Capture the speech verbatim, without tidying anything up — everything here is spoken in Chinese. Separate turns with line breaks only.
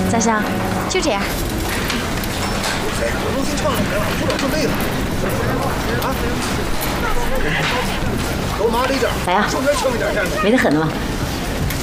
咋想？就这样。
哎，我能先唱两遍了，舞蹈准备了。啊，给我麻利点。
咋样？
顺便轻一点，现在。
美得很了吗？